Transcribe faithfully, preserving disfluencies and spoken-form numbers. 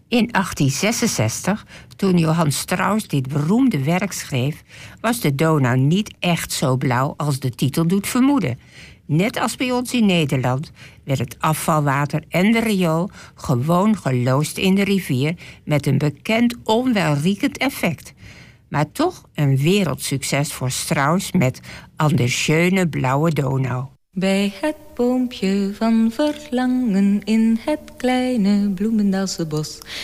In achttien zesenzestig, toen Johann Strauss dit beroemde werk schreef, was de Donau niet echt zo blauw als de titel doet vermoeden. Net als bij ons in Nederland werd het afvalwater en de riool gewoon geloosd in de rivier met een bekend onwelriekend effect. Maar toch een wereldsucces voor Strauss met An der schöne blauwe Donau. Bij het boompje van verlangen in het kleine Bloemendaalse bos